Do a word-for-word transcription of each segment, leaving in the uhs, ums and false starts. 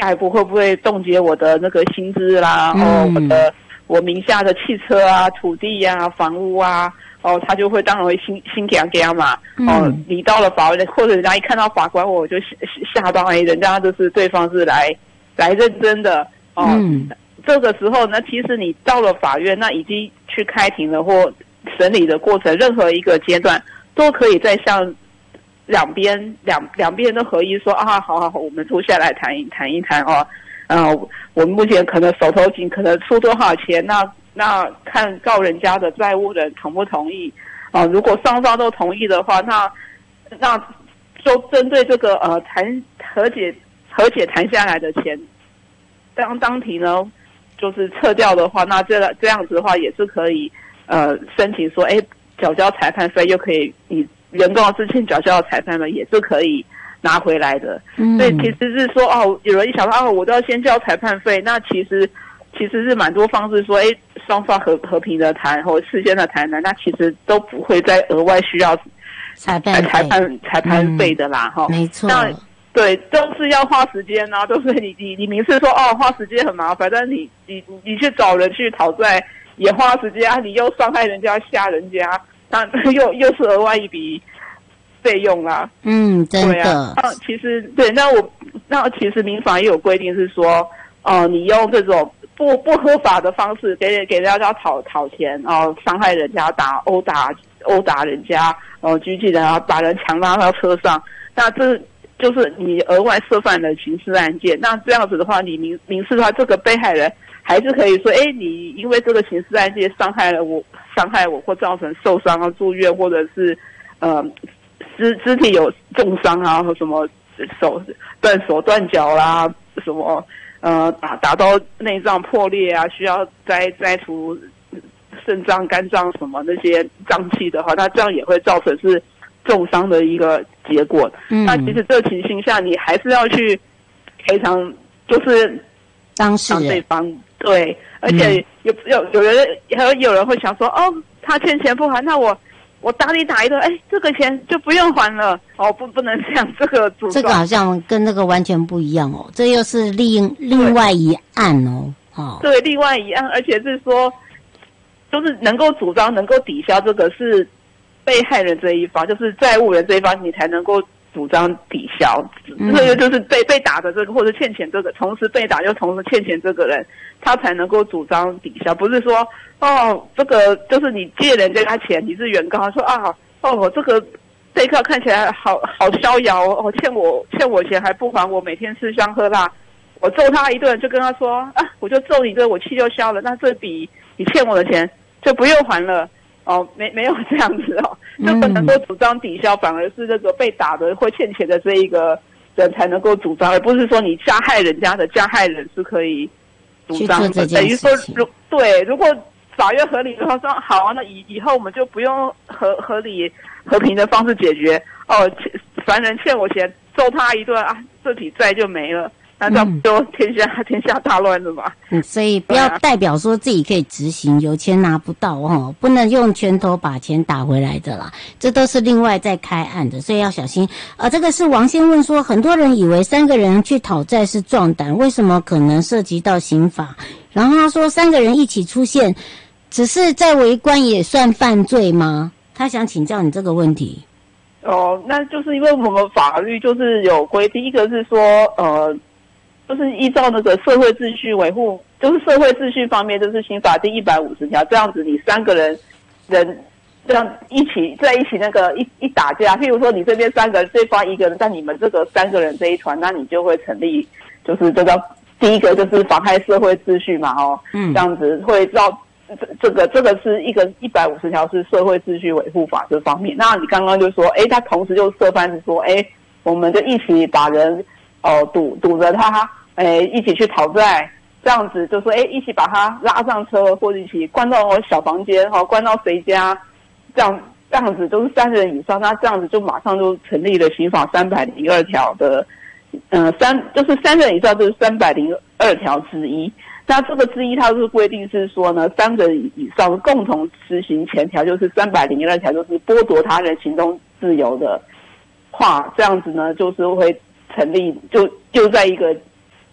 下一步会不会冻结我的那个薪资啦， 嗯、 哦，我的我名下的汽车啊、土地啊、房屋啊，哦，他就会当然会心心痒痒嘛。哦， 嗯、 你到了法院，或者人家一看到法官，我就吓到，哎，人家就是对方是来来认真的。哦， 嗯、 这个时候呢，其实你到了法院，那已经去开庭了或审理的过程，任何一个阶段都可以再向两边两两边都合意说啊，好好好，我们坐下来谈一谈一谈哦。呃，我们目前可能手头紧，可能出多少钱，那那看告人家的债务人同不同意啊、呃？如果双方都同意的话，那那就针对这个呃谈和解和解谈下来的钱，当当庭呢就是撤掉的话，那这这样子的话也是可以呃申请说，哎，缴交裁判费，又可以你原告之前缴交的裁判费也是可以拿回来的。 嗯， 所以其实是说哦，有人一想到哦，我都要先交裁判费，那其实其实是蛮多方式说，哎，双方和和平的谈或事先的谈呢，那其实都不会再额外需要裁判裁判裁判费的啦，哈、 嗯，没错。 那对，都是要花时间啊，都是你你你明示说哦，花时间很麻烦，但是你你你去找人去讨债也花时间啊，你又伤害人家吓人家，那又又是额外一笔费用啦。 嗯，真的。 对啊，那其实对，那我那其实民法也有规定是说，呃，你用这种不不合法的方式给给人家讨讨钱，然后伤害人家、打殴打殴打人家，呃，拘禁人，然后把人强拉到车上，那这就是你额外涉犯的刑事案件。那这样子的话，你民民事的话，这个被害人还是可以说，哎，你因为这个刑事案件伤害了我，伤害我或造成受伤啊、住院，或者是呃肢肢体有重伤啊，或什么手断手断脚啦，什么呃打打到内脏破裂啊，需要摘摘除肾脏、肝脏什么那些脏器的话，那这样也会造成是重伤的一个结果。嗯，那其实这个情形下，你还是要去赔偿，就是当事人对方。对，而且有有有人还有有人会想说，哦，他欠钱不还，那我我打你打一顿，哎，这个钱就不用还了。哦，不不能这样，这个主张这个好像跟那个完全不一样哦，这又是另另外一案哦。哦， 对，另外一案，而且是说，就是能够主张、能够抵消这个是被害人这一方，就是债务人这一方，你才能够主张抵消。 嗯、 这个就是被被打的这个，或者欠钱这个，同时被打又同时欠钱这个人，他才能够主张抵消。不是说哦，这个就是你借人家钱，你是原告，说啊，哦，这个这一刻看起来好好逍遥哦，欠我欠我钱还不还我，每天吃香喝辣，我揍他一顿，就跟他说啊，我就揍你一顿，我气就消了，那这笔你欠我的钱就不用还了。哦，没没有这样子哦，就不能够主张抵消，嗯、反而是这个被打的或欠钱的这一个人才能够主张，而不是说你加害人家的加害人是可以主张的。等于说，如对，如果法院合理的话说好啊，那以以后我们就不用合合理和平的方式解决。哦，凡人欠我钱，揍他一顿啊，这笔债就没了。那这样就天下、嗯、天下大乱了嘛。 嗯，所以不要代表说自己可以执行，有钱拿不到哦，不能用拳头把钱打回来的啦。这都是另外在开案的，所以要小心。呃，这个是王先问说，很多人以为三个人去讨债是壮胆，为什么可能涉及到刑法？然后他说，三个人一起出现，只是在围观也算犯罪吗？他想请教你这个问题。 哦，那就是因为我们法律就是有规定，一个是说呃。就是依照那个社会秩序维护，就是社会秩序方面，就是刑法第一百五十条，这样子你三个人人这样一起在一起那个一一打架，譬如说你这边三个人，对方一个人，在你们这个三个人这一团，那你就会成立，就是这个第一个就是妨害社会秩序嘛，哦，嗯，这样子会照这这个这个是一个一百五十条是社会秩序维护法这方面。那你刚刚就说，哎，他同时就涉犯是说，哎，我们就一起把人哦堵堵着他。诶，一起去讨债，这样子就说，诶，一起把他拉上车，或者一起关到我小房间，哈，关到谁家，这样这样子都是三人以上，那这样子就马上就成立了刑法三百零二条的，呃，三就是三人以上就是三百零二条之一。那这个之一，它是规定是说呢，三人以上共同实行前条，就是三百零二条，就是剥夺他人行动自由的话，这样子呢，就是会成立，就就在一个。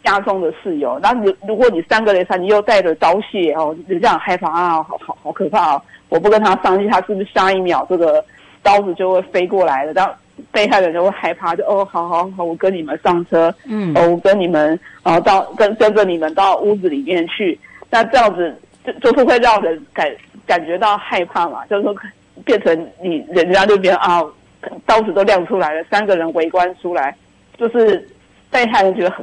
家中的室友。那你如果你三个雷杀，你又带着刀械哦，人家很害怕啊，好好好可怕哦！我不跟他上去，他是不是下一秒这个刀子就会飞过来了？然后被害人就会害怕，就哦，好好好，我跟你们上车，嗯，哦，我跟你们，然后到跟跟着你们到屋子里面去。那这样子就就是会让人感感觉到害怕嘛，就是说变成你人家那边啊，刀子都亮出来了，三个人围观出来，就是被害人觉得很。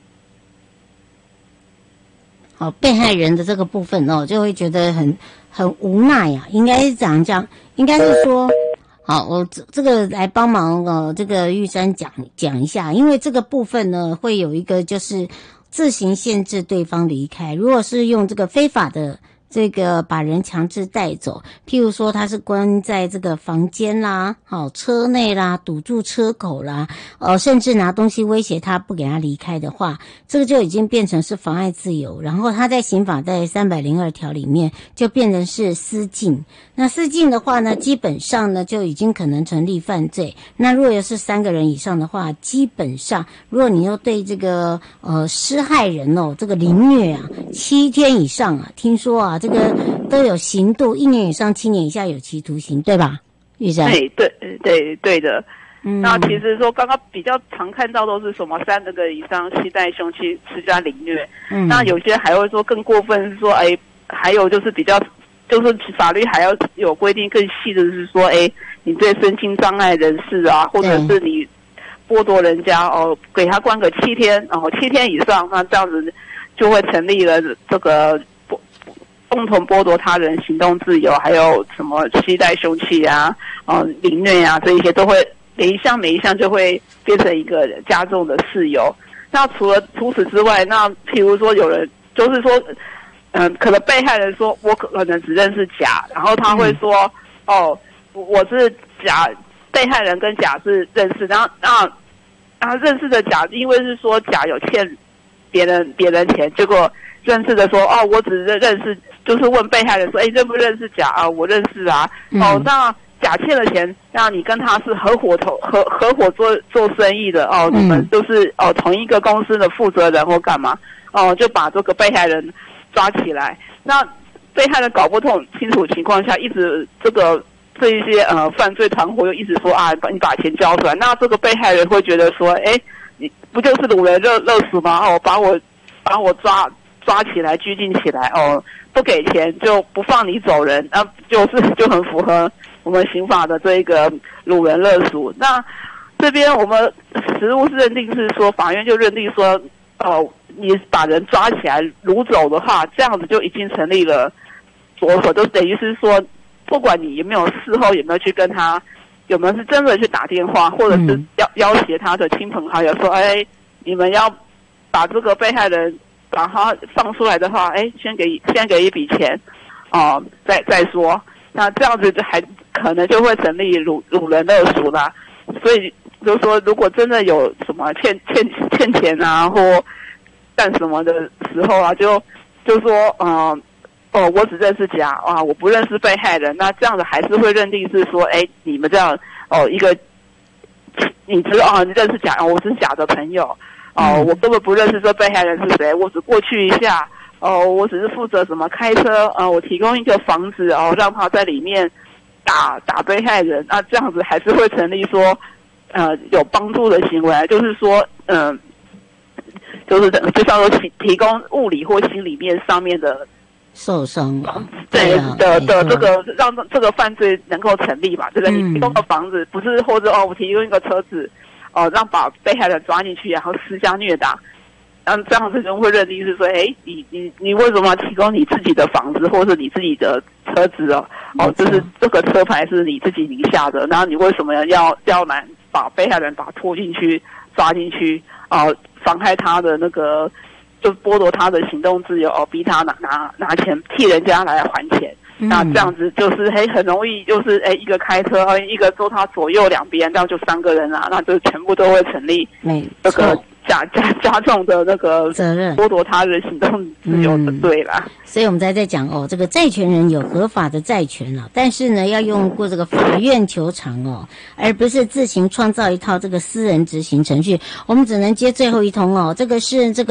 好，被害人的这个部分哦，就会觉得很很无奈呀、啊，应该是这样讲，应该是说，好，我这这个来帮忙呃，这个玉山讲讲一下，因为这个部分呢，会有一个就是自行限制对方离开，如果是用这个非法的。这个把人强制带走，譬如说他是关在这个房间啦，好车内啦，堵住车口啦，呃，甚至拿东西威胁他不给他离开的话，这个就已经变成是妨碍自由。然后他在刑法在三百零二条里面就变成是私禁。那私禁的话呢，基本上呢就已经可能成立犯罪。那如果是三个人以上的话，基本上如果你又对这个呃施害人哦，这个凌虐啊，七天以上啊，听说啊。这个都有刑度，一年以上七年以下有期徒刑，对吧？玉山？ 对对对对的。嗯，那其实说刚刚比较常看到都是什么三个以上携带凶器施加凌虐，嗯，那有些还会说更过分是说，哎，还有就是比较就是法律还要有规定更细的是说，哎，你对身心障碍人士啊，或者是你剥夺人家哦，给他关个七天，哦七天以上，那这样子就会成立了这个。共同剥夺他人行动自由，还有什么携带凶器啊、呃凌虐啊，这一些都会每一项每一项就会变成一个加重的事由。那除了除此之外，那譬如说有人就是说，嗯、呃，可能被害人说我可能只认识甲，然后他会说，嗯、哦，我是甲，被害人跟甲是认识，然后那他认识的甲，因为是说甲有欠别人别人钱，结果认识的说，哦，我只是认识。就是问被害人说，哎，认不认识甲啊？我认识啊。嗯、哦，那甲欠了钱，那你跟他是合伙投合合伙做做生意的哦，你们都是哦同一个公司的负责人或干嘛哦，就把这个被害人抓起来。那被害人搞不通清楚情况下，一直这个这一些呃犯罪团伙又一直说啊，你把钱交出来。那这个被害人会觉得说，哎，你不就是掳人勒勒索吗？哦，把我把我抓抓起来拘禁起来哦。不给钱就不放你走人，那就是就很符合我们刑法的这个掳人勒赎。那这边我们实务是认定是说，法院就认定说，哦，你把人抓起来掳走的话，这样子就已经成立了着手，就等于是说，不管你有没有事后有没有去跟他，有没有是真的去打电话，或者是要要挟他的亲朋好友说，哎，你们要把这个被害人。把他放出来的话，哎，先给先给一笔钱，哦、呃，再再说，那这样子还可能就会成立掳掳人勒赎啦。所以就是说，如果真的有什么欠欠欠钱啊，或干什么的时候啊，就就说，嗯、呃，哦，我只认识甲啊，我不认识被害人，那这样子还是会认定是说，哎，你们这样哦，一个你知道啊，你认识甲，我是甲的朋友。哦，我根本不认识这被害人是谁，我只过去一下。哦，我只是负责什么开车，呃，我提供一个房子，哦，让他在里面打打被害人。那这样子还是会成立说，呃，有帮助的行为，就是说，嗯、呃，就是就像说提提供物理或心理面上面的受伤， 对的的这个让这个犯罪能够成立嘛？对不对？你提供个房子，不是或者哦，我提供一个车子。哦，让把被害人抓进去，然后施加虐打，嗯，这样子人会认定是说，哎，你你你为什么要提供你自己的房子或者你自己的车子哦？哦，就是这个车牌是你自己名下的，然后你为什么要要来把被害人把他拖进去、抓进去，哦、呃，妨害他的那个，就剥夺他的行动自由，哦，逼他拿拿拿钱替人家来还钱。那这样子就是嘿很容易，就是哎一个开车，一个坐他左右两边，这样就三个人啊，那就全部都会成立这个加加加重的那个责任， 剥夺他人行动自由的罪啦。 嗯、所以我们在在讲哦，这个债权人有合法的债权啊，但是呢要用过这个法院求偿哦，而不是自行创造一套这个私人执行程序。我们只能接最后一通哦，这个是这个。